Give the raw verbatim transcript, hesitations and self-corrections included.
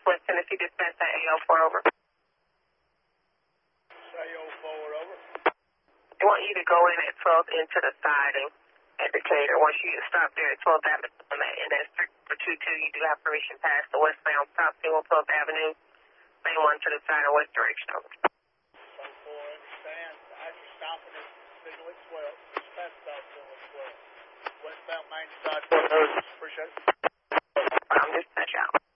West Tennessee Dispatch at A O four over. A O four over. They want you to go in at twelfth into the siding indicator. Once you stop there at twelfth Avenue, and that's three two two, you do have permission past the westbound stop signal twelfth Avenue, main one to the side of west direction. Over. So four, understand. After stopping at signal at twelve, dispatch stop signal at twelve. Westbound main side, appreciate it. I'm dispatch out.